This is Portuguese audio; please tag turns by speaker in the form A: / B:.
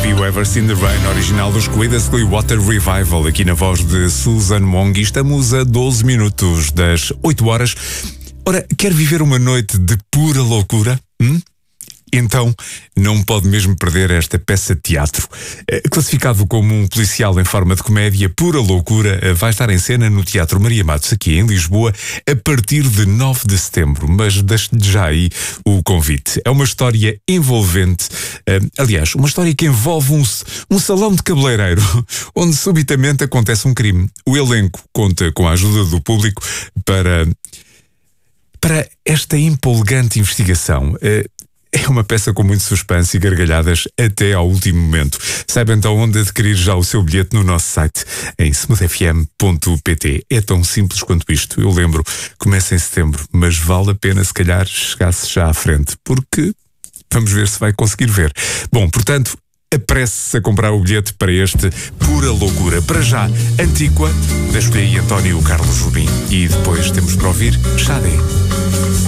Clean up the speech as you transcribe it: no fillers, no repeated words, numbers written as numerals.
A: Have You Ever Seen the Rain, original dos Creedence Clearwater Revival, aqui na voz de Susan Wong. E estamos a 12 minutos das 8 horas. Ora, quer viver uma noite de pura loucura? Então não pode mesmo perder esta peça de teatro. Classificado como um policial em forma de comédia, Pura Loucura vai estar em cena no Teatro Maria Matos, aqui em Lisboa, a partir de 9 de setembro. Mas deixe-lhe já aí o convite. É uma história envolvente, aliás, uma história que envolve um salão de cabeleireiro, onde subitamente acontece um crime. O elenco conta com a ajuda do público para esta empolgante investigação. É uma peça com muito suspense e gargalhadas até ao último momento. Saiba então onde adquirir já o seu bilhete no nosso site, em smoothfm.pt. É tão simples quanto isto. Eu lembro, começa em setembro, mas vale a pena se calhar chegar-se já à frente, porque vamos ver se vai conseguir ver. Bom, portanto, apresse-se a comprar o bilhete para este Pura Loucura. Para já, Antíqua, deixo-lhe aí António Carlos Jobim. E depois temos para ouvir Xadé.